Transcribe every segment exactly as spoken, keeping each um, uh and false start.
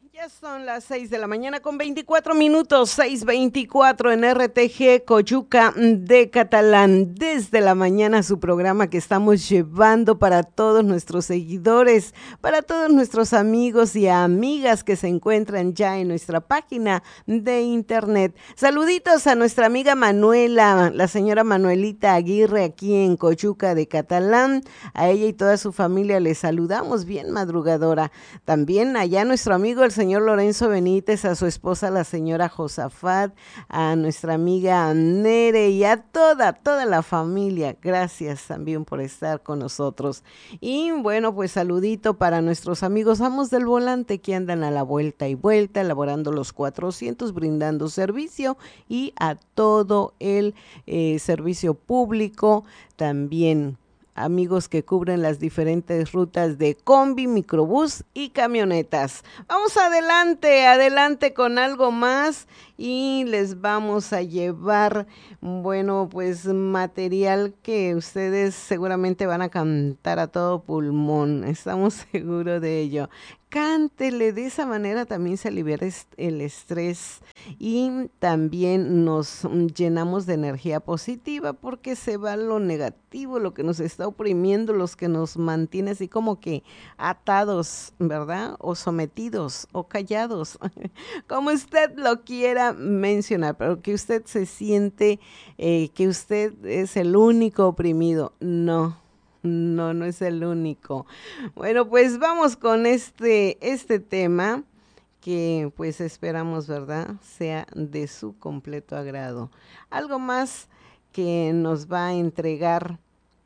Ya son las seis de la mañana con veinticuatro minutos, seis veinticuatro en R T G Coyuca de Catalán. Desde la mañana su programa que estamos llevando para todos nuestros seguidores, para todos nuestros amigos y amigas que se encuentran ya en nuestra página de internet. Saluditos a nuestra amiga Manuela, la señora Manuelita Aguirre aquí en Coyuca de Catalán. A ella y toda su familia les saludamos bien madrugadora. También allá nuestro amigo el señor Lorenzo Benítez, a su esposa la señora Josafat, a nuestra amiga Nere y a toda, toda la familia. Gracias también por estar con nosotros. Y bueno, pues saludito para nuestros amigos amos del volante que andan a la vuelta y vuelta, elaborando los cuatrocientos, brindando servicio y a todo el eh, servicio público también. Amigos que cubren las diferentes rutas de combi, microbús y camionetas. Vamos adelante, adelante con algo más y les vamos a llevar, bueno, pues material que ustedes seguramente van a cantar a todo pulmón. Estamos seguros de ello. Cántele, de esa manera también se libera el estrés y también nos llenamos de energía positiva porque se va lo negativo, lo que nos está oprimiendo, los que nos mantiene así como que atados, ¿verdad? O sometidos o callados, como usted lo quiera mencionar, pero que usted se siente eh, que usted es el único oprimido. No. No, no es el único. Bueno, pues vamos con este, este tema que pues esperamos, ¿verdad?, sea de su completo agrado. Algo más que nos va a entregar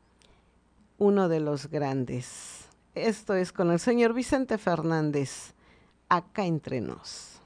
uno de los grandes. Esto es con el señor Vicente Fernández, Acá Entre Nos.